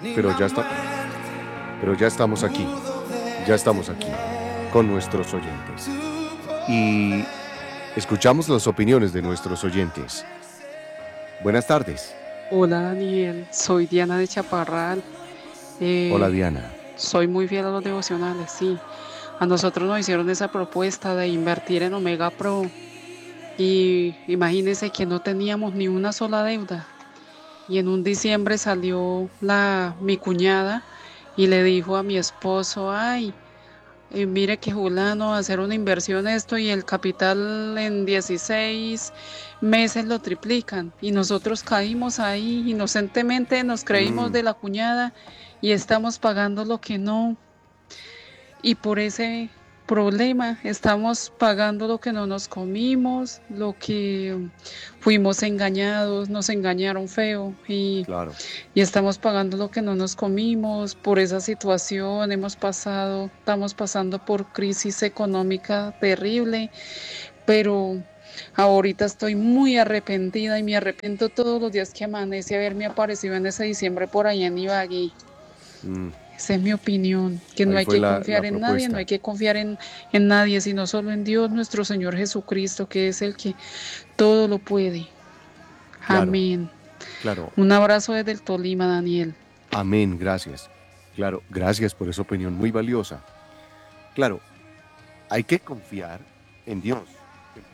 pero ya está, pero ya estamos aquí con nuestros oyentes y escuchamos las opiniones de nuestros oyentes. Buenas tardes. Hola Daniel, soy Diana de Chaparral. Hola Eh, Diana. Soy muy fiel a los devocionales, sí. A nosotros nos hicieron esa propuesta de invertir en Omega Pro y imagínense que no teníamos ni una sola deuda. Y en un diciembre salió mi cuñada y le dijo a mi esposo, ay, mire que Julano va a hacer una inversión esto y el capital en 16 meses lo triplican. Y nosotros caímos ahí inocentemente, nos creímos Mm, de la cuñada y estamos pagando lo que no. Y por ese problema estamos pagando lo que no nos comimos, lo que fuimos engañados, nos engañaron feo claro, y estamos pagando lo que no nos comimos. Por esa situación estamos pasando por crisis económica terrible, pero ahorita estoy muy arrepentida y me arrepiento todos los días que amanece haberme aparecido en ese diciembre por ahí en Ibagué. mm, Esa es mi opinión, que no ahí hay fue que la confiar en nadie, no hay propuesta. que confiar en nadie, sino solo en Dios, nuestro Señor Jesucristo, que es el que todo lo puede. Claro, Amén. claro. Un abrazo desde el Tolima, Daniel. Amén, gracias. Claro, gracias por esa opinión muy valiosa. Claro, hay que confiar en Dios.